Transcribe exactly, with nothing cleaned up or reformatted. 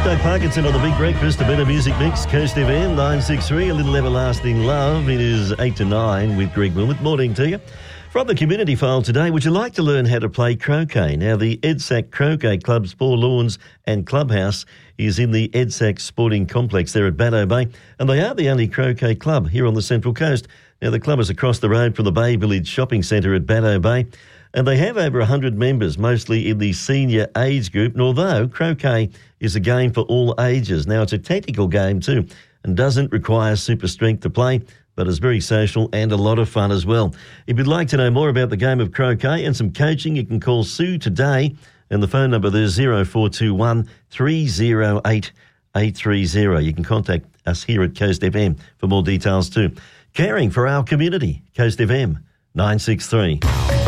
Doug Parkinson on the Big Breakfast, a better music mix, Coast F M, nine six three, a little everlasting love. It is eight to nine with Greg Wilmot. Morning to you. From the community file today, would you like to learn how to play croquet? Now, the EDSAC Croquet Club's Four Lawns and Clubhouse is in the EDSAC Sporting Complex there at Baddo Bay, and they are the only croquet club here on the Central Coast. Now, the club is across the road from the Bay Village Shopping Centre at Baddo Bay, and they have over one hundred members, mostly in the senior age group, and although croquet is a game for all ages. Now, it's a tactical game too and doesn't require super strength to play, but is very social and a lot of fun as well. If you'd like to know more about the game of croquet and some coaching, you can call Sue today, and the phone number there's zero four two one, three zero eight, eight three zero. You can contact us here at Coast F M for more details too. Caring for our community, Coast F M, nine six three.